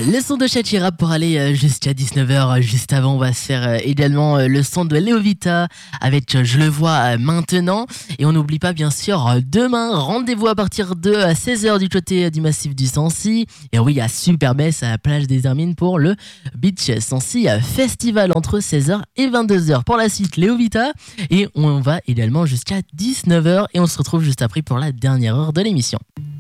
Le son de Shakira pour aller jusqu'à 19h. Juste avant, on va se faire également le son de Léo Vita avec Je le vois maintenant. Et on n'oublie pas, bien sûr, demain, rendez-vous à partir de 16h du côté du massif du Sancy. Et oui, à Super-Besse, à la plage des Hermines pour le Beach Sancy Festival entre 16h et 22h. Pour la suite, Léo Vita. Et on va également jusqu'à 19h. Et on se retrouve juste après pour la dernière heure de l'émission.